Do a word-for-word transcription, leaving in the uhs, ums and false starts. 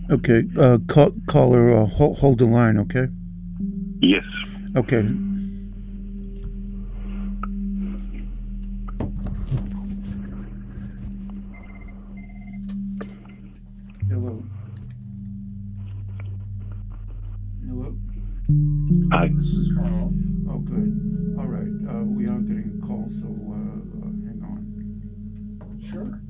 Okay, uh, call, caller, uh, hold, hold the line, okay? Yes. Okay. Hello. Hello. Hi. This is Carl. Oh, good. All right. Uh, we are getting a call, so uh, uh, hang on. Sure.